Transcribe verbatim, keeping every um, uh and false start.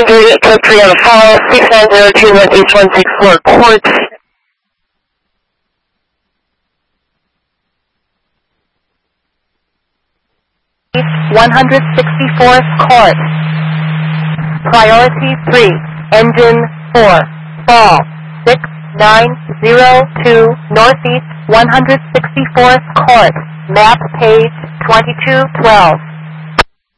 hundred, code three on the file, six nine zero two West East one six four Quartz. one hundred sixty-fourth Court. Priority three, Engine four, Fall, six nine zero two Northeast one hundred sixty-fourth Court, map page twenty-two twelve.